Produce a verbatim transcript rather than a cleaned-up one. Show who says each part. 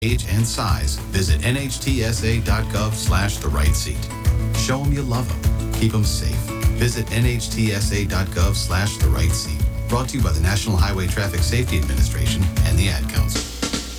Speaker 1: age and size, visit N H T S A dot gov slash the right seat. Show them you love them. Keep them safe. Visit N H T S A dot gov slash the right seat. Brought to you by the National Highway Traffic Safety Administration and the Ad Council.